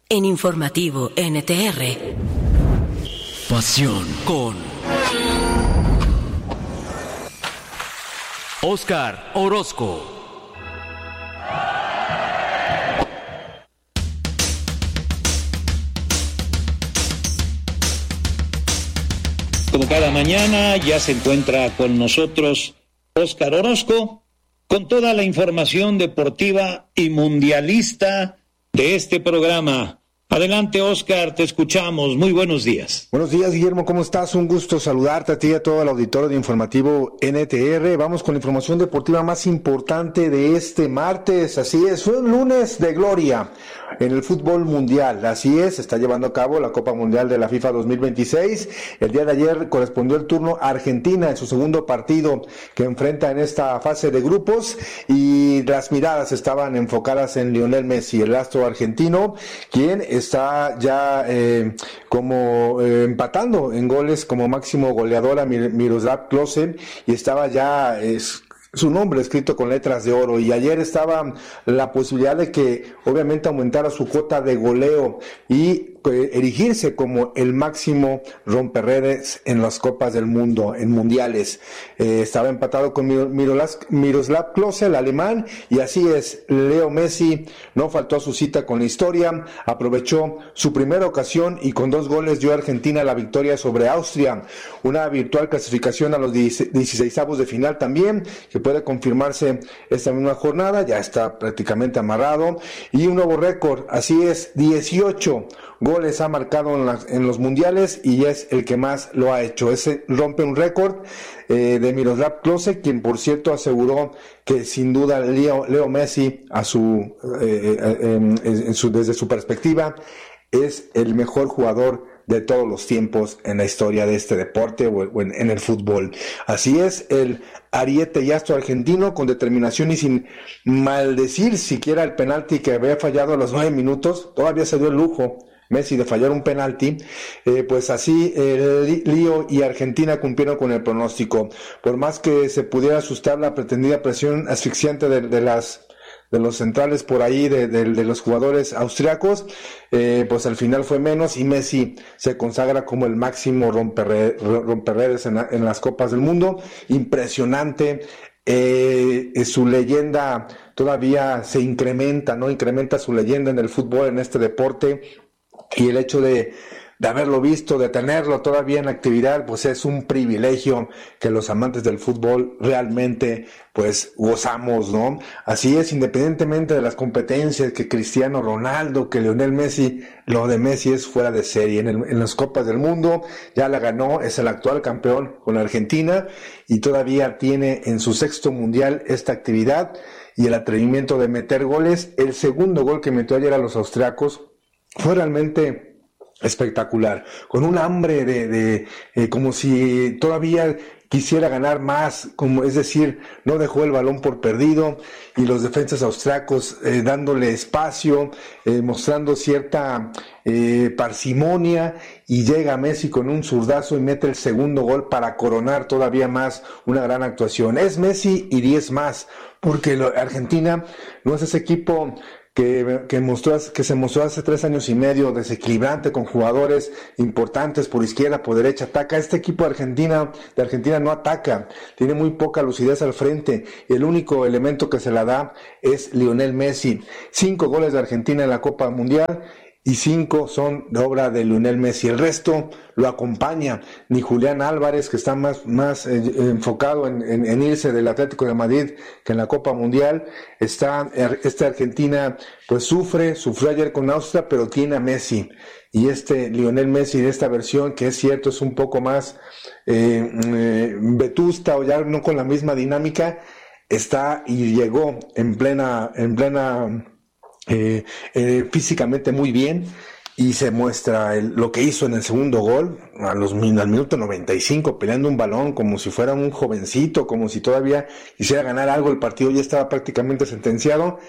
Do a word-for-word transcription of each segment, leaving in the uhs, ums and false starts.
En Informativo N T R. Pasión con Óscar Orozco. Como cada mañana ya se encuentra con nosotros Óscar Orozco con toda la información deportiva y mundialista de este programa. Adelante, Óscar, te escuchamos. Muy buenos días. Buenos días, Guillermo, ¿cómo estás? Un gusto saludarte a ti y a todo el auditorio de Informativo N T R. Vamos con la información deportiva más importante de este martes. Así es, fue un lunes de gloria en el fútbol mundial. Así es, se está llevando a cabo la Copa Mundial de la FIFA dos mil veintiséis. El día de ayer correspondió el turno a Argentina en su segundo partido que enfrenta en esta fase de grupos, y las miradas estaban enfocadas en Lionel Messi, el astro argentino, quien está ya eh, como eh, empatando en goles como máximo goleador a Mir- Miroslav Klose, y estaba ya eh, su nombre escrito con letras de oro. Y ayer estaba la posibilidad de que obviamente aumentara su cuota de goleo y eh, erigirse como el máximo romperredes en las copas del mundo, en mundiales. Eh, estaba empatado con Mir- Mirolas- Miroslav Klose, el alemán, y así es, Leo Messi no faltó a su cita con la historia, aprovechó su primera ocasión y con dos goles dio a Argentina la victoria sobre Austria, una virtual clasificación a los dieciseisavos de final también, que puede confirmarse esta misma jornada. Ya está prácticamente amarrado, y un nuevo récord, así es, dieciocho goles ha marcado en, la, en los mundiales, y es el que más lo ha hecho. Ese rompe un récord eh, de Miroslav Klose, quien por cierto aseguró que sin duda Leo, Leo Messi a su, eh, eh, en, en su desde su perspectiva es el mejor jugador de todos los tiempos en la historia de este deporte o en, en el fútbol. Así es, el ariete y astro argentino, con determinación y sin maldecir siquiera el penalti que había fallado a los nueve minutos, todavía se dio el lujo Messi de fallar un penalti, eh, pues así eh, Lío y Argentina cumplieron con el pronóstico. Por más que se pudiera asustar la pretendida presión asfixiante de, de las de los centrales por ahí, de, de, de los jugadores austriacos, eh, pues al final fue menos, y Messi se consagra como el máximo romperredes romper en, en las Copas del Mundo. Impresionante. Eh, su leyenda todavía se incrementa, ¿no? Incrementa su leyenda en el fútbol, en este deporte, y el hecho de, de haberlo visto, de tenerlo todavía en actividad, pues es un privilegio que los amantes del fútbol realmente pues gozamos, ¿no? Así es, independientemente de las competencias, que Cristiano Ronaldo, que Lionel Messi, lo de Messi es fuera de serie. En, el, en las Copas del Mundo ya la ganó, es el actual campeón con Argentina, y todavía tiene en su sexto mundial esta actividad y el atrevimiento de meter goles. El segundo gol que metió ayer a los austriacos fue realmente espectacular, con un hambre de, de eh, como si todavía quisiera ganar más, como es decir, no dejó el balón por perdido, y los defensas austriacos eh, dándole espacio, eh, mostrando cierta eh, parsimonia, y llega Messi con un zurdazo y mete el segundo gol para coronar todavía más una gran actuación. Es Messi y diez más, porque lo, Argentina no es ese equipo Que, que, mostró, que se mostró hace tres años y medio, desequilibrante, con jugadores importantes por izquierda, por derecha, ataca. Este equipo de Argentina, de Argentina no ataca, tiene muy poca lucidez al frente, y el único elemento que se la da es Lionel Messi. Cinco goles de Argentina en la Copa Mundial, y cinco son de obra de Lionel Messi. El resto lo acompaña ni Julián Álvarez, que está más, más eh, enfocado en, en, en irse del Atlético de Madrid que en la Copa Mundial. Está, esta Argentina pues sufre, sufrió ayer con Austria, pero tiene a Messi. Y este Lionel Messi de esta versión, que es cierto, es un poco más eh, eh, vetusta, o ya no con la misma dinámica, está y llegó en plena, en plena Eh, eh, físicamente muy bien, y se muestra el, lo que hizo en el segundo gol a los, al minuto noventa y cinco, peleando un balón como si fuera un jovencito, como si todavía quisiera ganar algo. El partido ya estaba prácticamente sentenciado,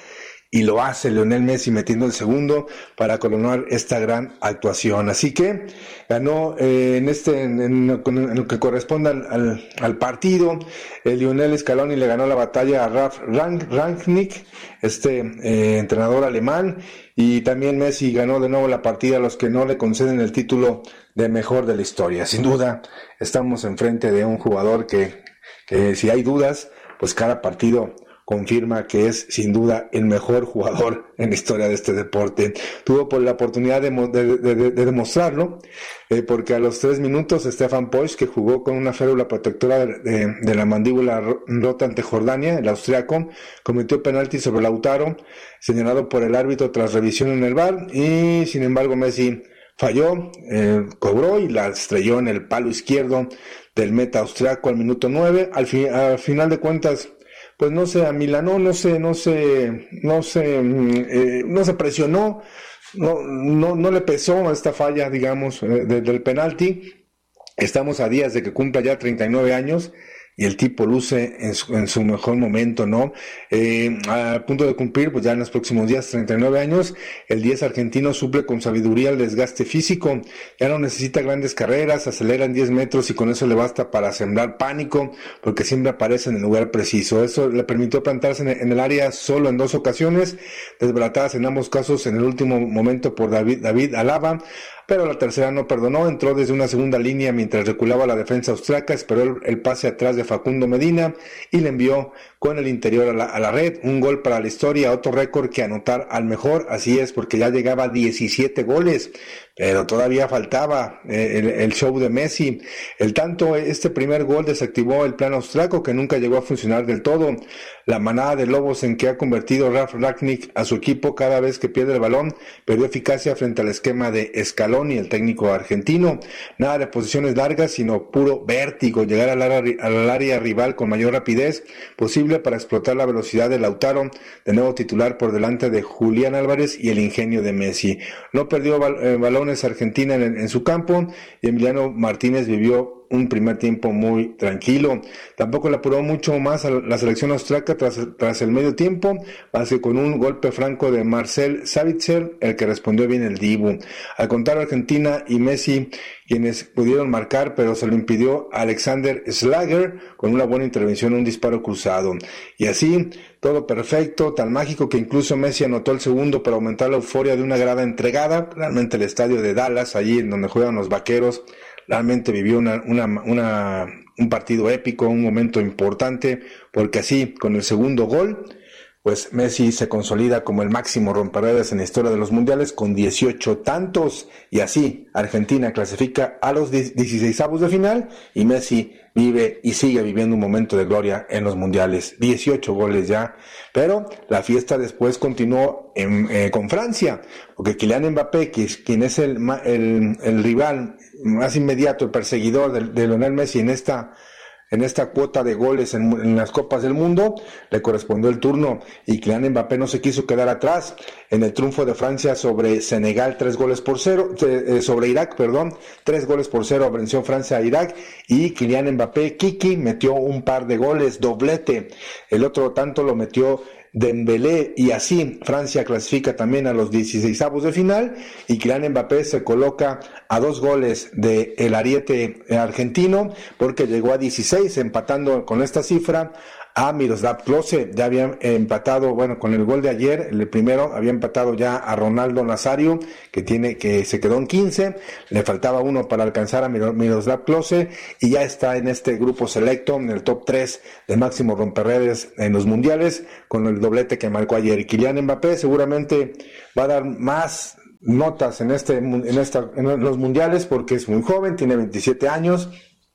y lo hace Lionel Messi metiendo el segundo para coronar esta gran actuación. Así que ganó eh, en este en, en, en lo que corresponde al, al, al partido. El Lionel Scaloni le ganó la batalla a Ralf Rangnick, este eh, entrenador alemán, y también Messi ganó de nuevo la partida a los que no le conceden el título de mejor de la historia. Sin duda estamos enfrente de un jugador que, que si hay dudas, pues cada partido confirma que es sin duda el mejor jugador en la historia de este deporte. Tuvo por la oportunidad de, de, de, de demostrarlo, eh, porque a los tres minutos Stefan Posch, que jugó con una férula protectora de, de, de la mandíbula rota ante Jordania, el austriaco, cometió penalti sobre Lautaro, señalado por el árbitro tras revisión en el V A R, y sin embargo Messi falló, eh, cobró y la estrelló en el palo izquierdo del meta austriaco al minuto nueve. Al, fi, al final de cuentas, pues no se amilanó, no se, no se, no se, eh, no se presionó, no, no, no le pesó esta falla, digamos, eh, de, del penalti. Estamos a días de que cumpla ya treinta y nueve años y el tipo luce en su, en su mejor momento, ¿no? Eh, a punto de cumplir, pues ya en los próximos días, treinta y nueve años, el diez argentino suple con sabiduría el desgaste físico, ya no necesita grandes carreras, acelera en diez metros y con eso le basta para sembrar pánico, porque siempre aparece en el lugar preciso. Eso le permitió plantarse en, en el área solo en dos ocasiones, desbaratadas en ambos casos en el último momento por David, David Alaba, pero la tercera no perdonó, entró desde una segunda línea mientras reculaba la defensa austriaca, esperó el, el pase atrás de Facundo Medina y le envió con el interior a la, a la red, un gol para la historia, otro récord que anotar al mejor, así es, porque ya llegaba a diecisiete goles, pero todavía faltaba eh, el, el show de Messi. El tanto, este primer gol desactivó el plan austriaco que nunca llegó a funcionar del todo. La manada de lobos en que ha convertido Ralf Rangnick a su equipo cada vez que pierde el balón perdió eficacia frente al esquema de Scaloni, el técnico argentino. Nada de posiciones largas, sino puro vértigo, llegar al área, al área rival con mayor rapidez posible para explotar la velocidad de Lautaro, de nuevo titular por delante de Julián Álvarez, y el ingenio de Messi. No perdió bal- eh, balones Argentina en, en su campo y Emiliano Martínez vivió un primer tiempo muy tranquilo. Tampoco le apuró mucho más a la selección austriaca tras, tras el medio tiempo, más que con un golpe franco de Marcel Sabitzer, el que respondió bien el Dibu. Al contar Argentina y Messi, quienes pudieron marcar, pero se lo impidió Alexander Schlager con una buena intervención, un disparo cruzado. Y así, todo perfecto, tan mágico que incluso Messi anotó el segundo para aumentar la euforia de una grada entregada. Realmente el estadio de Dallas, allí en donde juegan los Vaqueros, realmente vivió una, una, una, un partido épico, un momento importante, porque así, con el segundo gol, pues Messi se consolida como el máximo romperedes en la historia de los mundiales con dieciocho tantos, y así Argentina clasifica a los dieciseisavos de final y Messi vive y sigue viviendo un momento de gloria en los mundiales. dieciocho goles ya, pero la fiesta después continuó en, eh, con Francia, porque Kylian Mbappé, que es, quien es el, el, el rival más inmediato, el perseguidor de, de Lionel Messi en esta En esta cuota de goles en, en las Copas del Mundo, le correspondió el turno y Kylian Mbappé no se quiso quedar atrás en el triunfo de Francia sobre Senegal, tres goles por cero, eh, sobre Irak, perdón, tres goles por cero venció Francia a Irak, y Kylian Mbappé, Kiki, metió un par de goles, doblete. El otro tanto lo metió Dembélé, y así Francia clasifica también a los dieciseisavos de final y Kylian Mbappé se coloca a dos goles de el ariete argentino, porque llegó a dieciséis, empatando con esta cifra a Miroslav Klose. Ya habían empatado, bueno, con el gol de ayer, el primero, había empatado ya a Ronaldo Nazario, que tiene, que se quedó en quince, le faltaba uno para alcanzar a Miroslav Klose, y ya está en este grupo selecto, en el top tres de máximo romperredes en los mundiales, con el doblete que marcó ayer. Y Kylian Mbappé seguramente va a dar más notas en este, en esta, en los mundiales, porque es muy joven, tiene veintisiete años,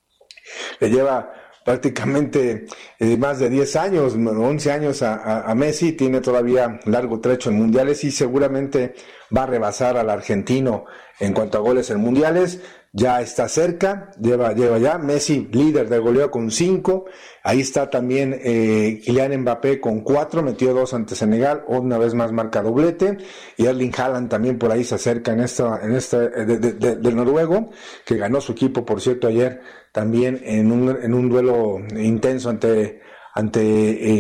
le lleva prácticamente eh, más de diez años, once años a, a, a Messi, tiene todavía largo trecho en mundiales y seguramente va a rebasar al argentino en cuanto a goles en mundiales. Ya está cerca, lleva, lleva ya Messi líder de goleo con cinco, ahí está también eh, Kylian Mbappé con cuatro, metió dos ante Senegal, una vez más marca doblete, y Erling Haaland también por ahí se acerca en esta, en esta de, de, de, del noruego, que ganó su equipo, por cierto, ayer también en un, en un duelo intenso ante ante eh,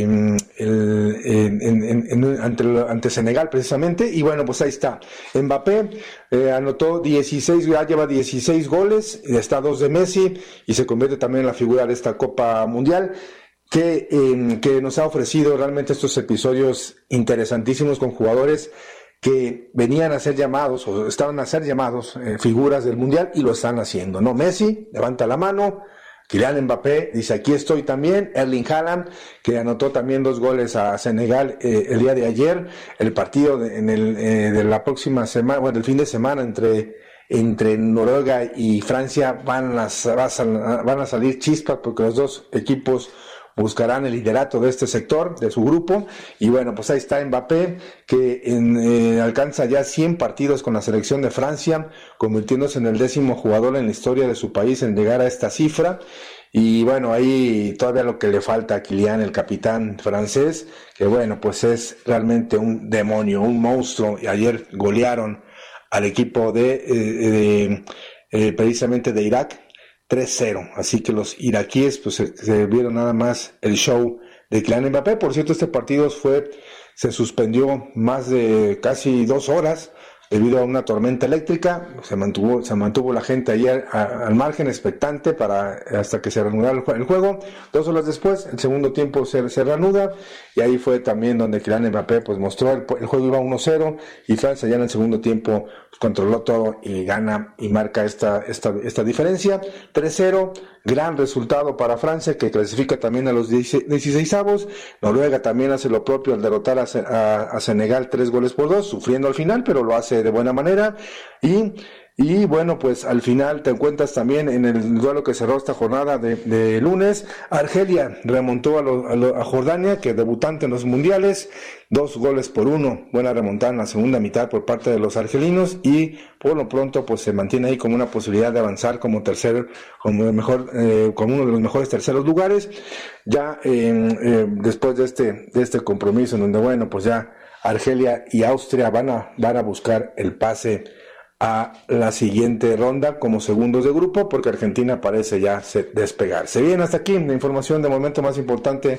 el, en, en, en, ante, ante Senegal precisamente. Y bueno, pues ahí está. Mbappé eh, anotó dieciséis, ya lleva dieciséis goles, está a dos de Messi y se convierte también en la figura de esta Copa Mundial. Que, eh, que nos ha ofrecido realmente estos episodios interesantísimos con jugadores que venían a ser llamados o estaban a ser llamados eh, figuras del Mundial y lo están haciendo, ¿no? Messi levanta la mano, Kylian Mbappé dice aquí estoy también, Erling Haaland que anotó también dos goles a Senegal eh, el día de ayer, el partido de, en el, eh, de la próxima semana, bueno, el fin de semana entre entre Noruega y Francia van a, van a salir chispas porque los dos equipos buscarán el liderato de este sector, de su grupo, y bueno, pues ahí está Mbappé, que en, eh, alcanza ya cien partidos con la selección de Francia, convirtiéndose en el décimo jugador en la historia de su país en llegar a esta cifra, y bueno, ahí todavía lo que le falta a Kylian, el capitán francés, que bueno, pues es realmente un demonio, un monstruo, y ayer golearon al equipo de, eh, de eh, precisamente de Irak, tres cero, así que los iraquíes pues se, se vieron nada más el show de Kylian Mbappé. Por cierto, este partido fue se suspendió más de casi dos horas debido a una tormenta eléctrica, se mantuvo se mantuvo la gente ayer a, al margen expectante para hasta que se reanudara el, el juego. Dos horas después, el segundo tiempo se, se reanuda y ahí fue también donde Kylian Mbappé pues mostró el, el juego iba uno cero y Francia ya en el segundo tiempo pues, controló todo y gana y marca esta esta esta diferencia. tres cero, gran resultado para Francia que clasifica también a los dieciseisavos. Noruega también hace lo propio al derrotar a, a, a Senegal tres goles por dos, sufriendo al final, pero lo hace de buena manera. Y Y bueno, pues al final te encuentras también en el duelo que cerró esta jornada de, de lunes. Argelia remontó a, lo, a, lo, a Jordania, que debutante en los mundiales, dos goles por uno. Buena remontada en la segunda mitad por parte de los argelinos y por lo pronto pues se mantiene ahí como una posibilidad de avanzar como tercer, como mejor, eh, como uno de los mejores terceros lugares. Ya eh, eh, después de este, de este compromiso en donde bueno, pues ya Argelia y Austria van a, van a buscar el pase a la siguiente ronda como segundos de grupo, porque Argentina parece ya despegarse. Bien, hasta aquí la información de momento más importante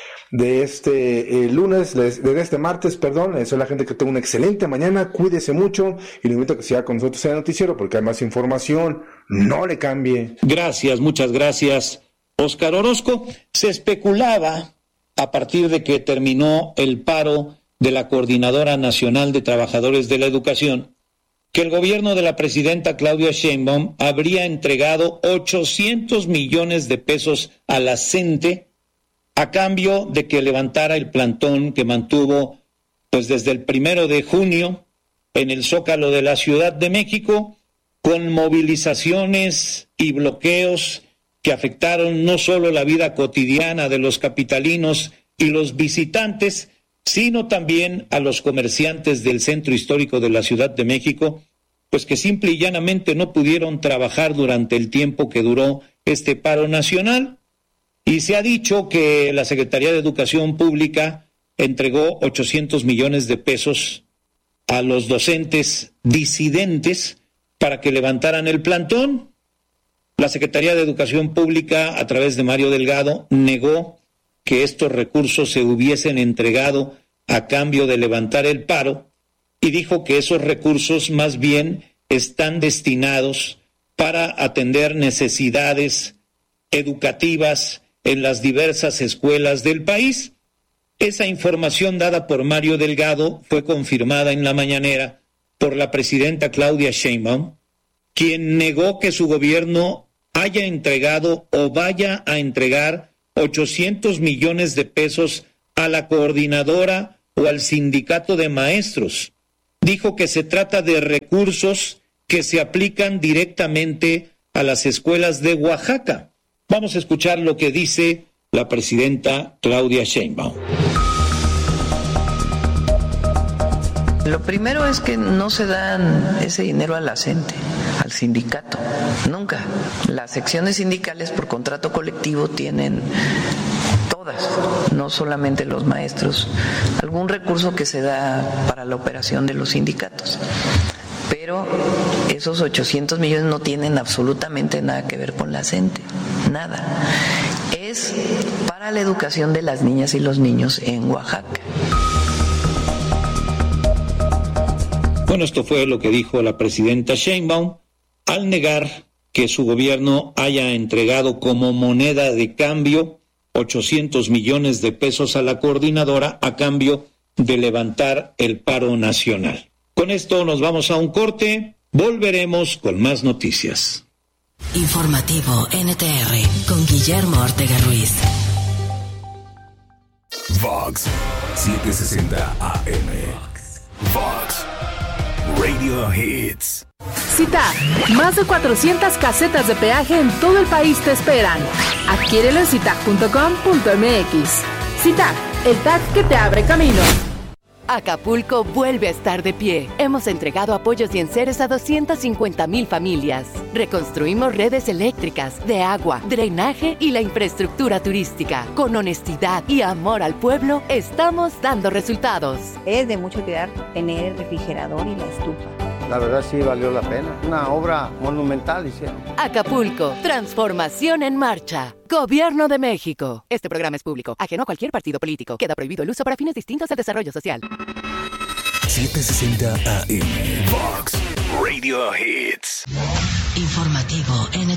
de este eh, lunes, de, de este martes, perdón. Eso es la gente que tenga una excelente mañana, cuídese mucho y le invito a que siga con nosotros en el noticiero porque hay más información, no le cambie. Gracias, muchas gracias, Óscar Orozco. Se especulaba a partir de que terminó el paro de la Coordinadora Nacional de Trabajadores de la Educación que el gobierno de la presidenta Claudia Sheinbaum habría entregado ochocientos millones de pesos a la CENTE a cambio de que levantara el plantón que mantuvo pues desde el primero de junio en el Zócalo de la Ciudad de México, con movilizaciones y bloqueos que afectaron no solo la vida cotidiana de los capitalinos y los visitantes, sino también a los comerciantes del centro histórico de la Ciudad de México, pues que simple y llanamente no pudieron trabajar durante el tiempo que duró este paro nacional. Y se ha dicho que la Secretaría de Educación Pública entregó ochocientos millones de pesos a los docentes disidentes para que levantaran el plantón. La Secretaría de Educación Pública, a través de Mario Delgado, negó que estos recursos se hubiesen entregado a cambio de levantar el paro y dijo que esos recursos más bien están destinados para atender necesidades educativas en las diversas escuelas del país. Esa información dada por Mario Delgado fue confirmada en la mañanera por la presidenta Claudia Sheinbaum, quien negó que su gobierno haya entregado o vaya a entregar ochocientos millones de pesos a la coordinadora o al sindicato de maestros. Dijo que se trata de recursos que se aplican directamente a las escuelas de Oaxaca. Vamos a escuchar lo que dice la presidenta Claudia Sheinbaum. Lo primero es que no se dan ese dinero a la CENTE, al sindicato, nunca. Las secciones sindicales por contrato colectivo tienen todas, no solamente los maestros, algún recurso que se da para la operación de los sindicatos. Pero esos ochocientos millones no tienen absolutamente nada que ver con la CENTE, nada. Es para para la educación de las niñas y los niños en Oaxaca. Bueno, esto fue lo que dijo la presidenta Sheinbaum al negar que su gobierno haya entregado como moneda de cambio ochocientos millones de pesos a la coordinadora a cambio de levantar el paro nacional. Con esto nos vamos a un corte, volveremos con más noticias. Informativo N T R con Guillermo Ortega Ruiz. Vox setecientos sesenta A M. Vox Radio Hits. CITAG, más de cuatrocientas casetas de peaje en todo el país te esperan. Adquiérelo en citag punto com punto m x. CITAG, el tag que te abre camino. Acapulco vuelve a estar de pie. Hemos entregado apoyos y enseres a doscientas cincuenta mil familias. Reconstruimos redes eléctricas, de agua, drenaje y la infraestructura turística. Con honestidad y amor al pueblo, estamos dando resultados. Es de mucho cuidar tener el refrigerador y la estufa. La verdad sí valió la pena. Una obra monumental hicieron. Acapulco, transformación en marcha. Gobierno de México. Este programa es público, ajeno a cualquier partido político. Queda prohibido el uso para fines distintos al desarrollo social. setecientos sesenta A M. Vox Radio Hits. Informativo N